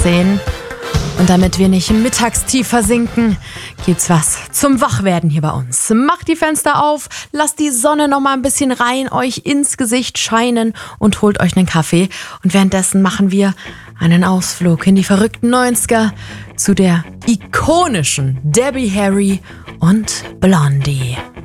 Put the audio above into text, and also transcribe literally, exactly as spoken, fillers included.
zehn. Und damit wir nicht im Mittagstief versinken, gibt's was zum Wachwerden hier bei uns. Macht die Fenster auf, lasst die Sonne noch mal ein bisschen rein, euch ins Gesicht scheinen und holt euch einen Kaffee. Und währenddessen machen wir einen Ausflug in die verrückten neunziger zu der ikonischen Debbie Harry und Blondie.